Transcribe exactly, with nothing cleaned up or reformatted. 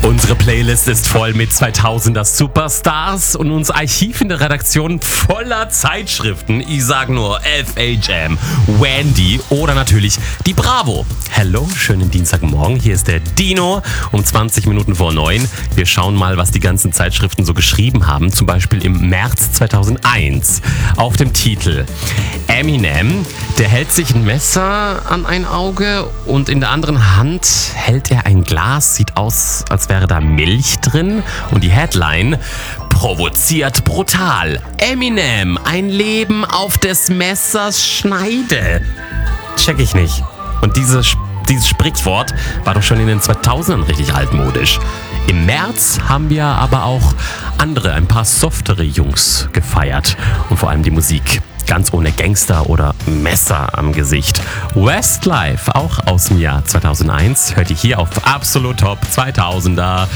Unsere Playlist ist voll mit zweitausender Superstars und unser Archiv in der Redaktion voller Zeitschriften. Ich sag nur F H M, Wendy oder natürlich die Bravo. Hello, schönen Dienstagmorgen. Hier ist der Dino um zwanzig Minuten vor neun. Wir schauen mal, was die ganzen Zeitschriften so geschrieben haben. Zum Beispiel im März zweitausendeins. Auf dem Titel Eminem, der hält sich ein Messer an ein Auge und in der anderen Hand hält er ein Glas. Sieht aus, als wäre da Milch drin. Und die Headline: provoziert brutal. Eminem, ein Leben auf des Messers Schneide. Check ich nicht. Und diese, dieses Sprichwort war doch schon in den zweitausendern richtig altmodisch. Im März haben wir aber auch andere, ein paar softere Jungs gefeiert. Und vor allem die Musik. Ganz ohne Gangster oder Messer am Gesicht. Westlife, auch aus dem Jahr zweitausendeins, hört ihr hier auf Absolut Top zweitausender.